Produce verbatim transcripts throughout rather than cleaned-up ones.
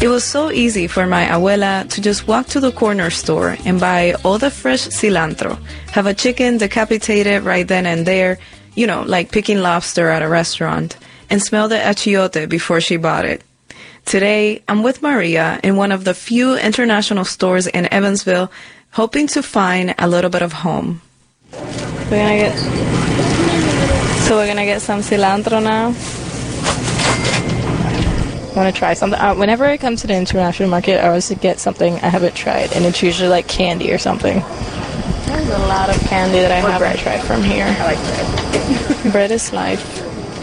It was so easy for my abuela to just walk to the corner store and buy all the fresh cilantro, have a chicken decapitated right then and there, you know, like picking lobster at a restaurant, and smell the achiote before she bought it. Today, I'm with Maria in one of the few international stores in Evansville, hoping to find a little bit of home. We're gonna get, so we're gonna get some cilantro now. I want to try something. Uh, whenever I come to the international market, I always get something I haven't tried, and it's usually like candy or something. There's a lot of candy that I or haven't bread. tried from here. I like bread. Bread is life.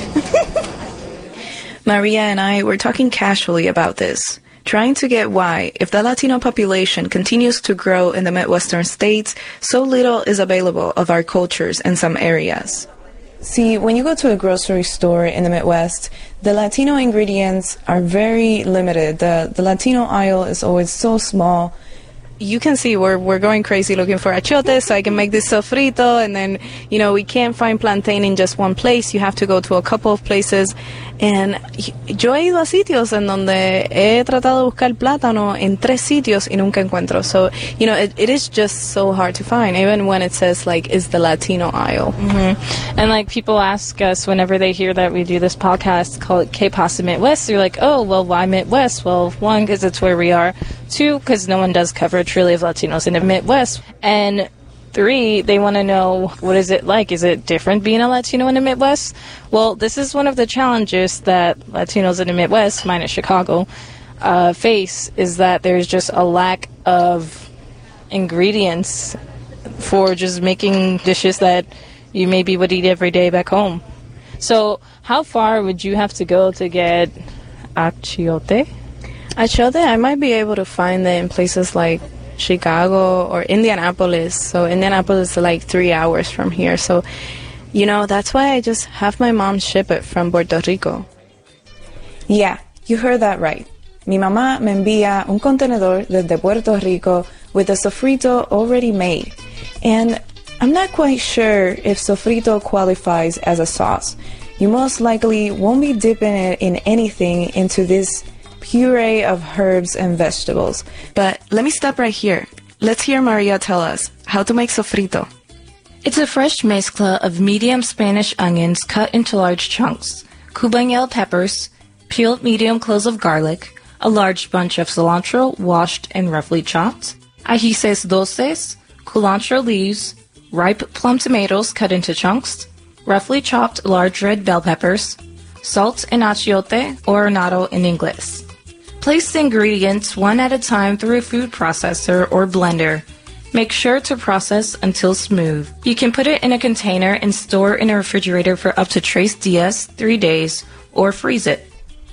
Maria and I were talking casually about this, trying to get why, if the Latino population continues to grow in the Midwestern states, so little is available of our cultures in some areas. See, when you go to a grocery store in the Midwest, the Latino ingredients are very limited. The, the Latino aisle is always so small. You can see we're, we're going crazy looking for achiote so I can make this sofrito, and then, you know, we can't find plantain in just one place. You have to go to a couple of places. And yo he ido a sitios en donde he tratado de buscar plátano en tres sitios y nunca encuentro. So, you know, it, it is just so hard to find, even when it says, like, is the Latino aisle. Mm-hmm. And, like, people ask us whenever they hear that we do this podcast called K-Pasta Midwest, they're like, oh, well, why Midwest? Well, one, because it's where we are. Two, because no one does coverage really of Latinos in the Midwest. And three, they want to know, what is it like? Is it different being a Latino in the Midwest? Well, this is one of the challenges that Latinos in the Midwest, minus Chicago, uh, face, is that there's just a lack of ingredients for just making dishes that you maybe would eat every day back home. So how far would you have to go to get achiote? Achiote, I might be able to find it in places like Chicago or Indianapolis. So Indianapolis is like three hours from here. So, you know, that's why I just have my mom ship it from Puerto Rico. Yeah, you heard that right. Mi mamá me envía un contenedor desde Puerto Rico with the sofrito already made. And I'm not quite sure if sofrito qualifies as a sauce. You most likely won't be dipping it in anything into this puree of herbs and vegetables. But let me stop right here. Let's hear Maria tell us how to make sofrito. It's a fresh mezcla of medium Spanish onions cut into large chunks, Cuban yellow peppers, peeled medium cloves of garlic, a large bunch of cilantro washed and roughly chopped, ajíes dulces, culantro leaves, ripe plum tomatoes cut into chunks, roughly chopped large red bell peppers, salt and achiote, or annatto in English. Place the ingredients one at a time through a food processor or blender. Make sure to process until smooth. You can put it in a container and store in a refrigerator for up to tres días, three days, or freeze it.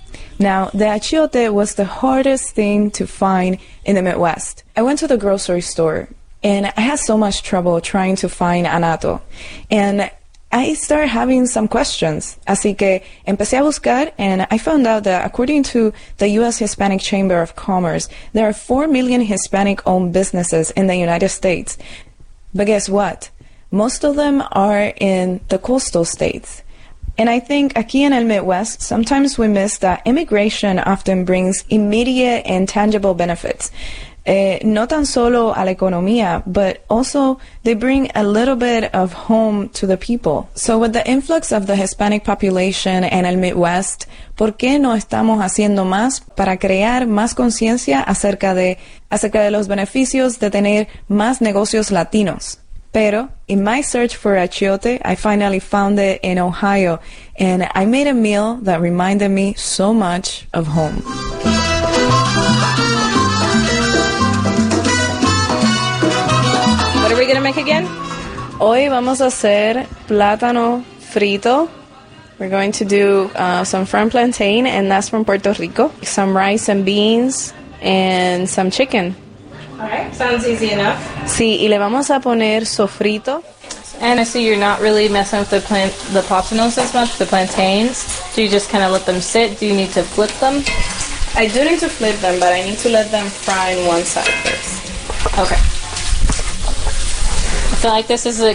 Now, the achiote was the hardest thing to find in the Midwest. I went to the grocery store, and I had so much trouble trying to find annatto. And I started having some questions. Así que empecé a buscar, and I found out that according to the U S Hispanic Chamber of Commerce, there are four million Hispanic-owned businesses in the United States. But guess what? Most of them are in the coastal states. And I think aquí en el Midwest, sometimes we miss that immigration often brings immediate and tangible benefits. Eh, no tan solo a la economía, but also they bring a little bit of home to the people. So with the influx of the Hispanic population en el Midwest, ¿por qué no estamos haciendo más para crear más conciencia acerca de, acerca de los beneficios de tener más negocios latinos? Pero in my search for achiote, I finally found it in Ohio, and I made a meal that reminded me so much of home. What are we going to make again? Hoy vamos a hacer plátano frito. We're going to do uh, some firm plantain, and that's from Puerto Rico. Some rice and beans, and some chicken. Alright, sounds easy enough. Sí, y le vamos a poner sofrito. And I see you're not really messing with the plant, the plátanos as much, the plantains. So you just kind of let them sit. Do you need to flip them? I do need to flip them, but I need to let them fry on one side first. Okay. I feel like this is a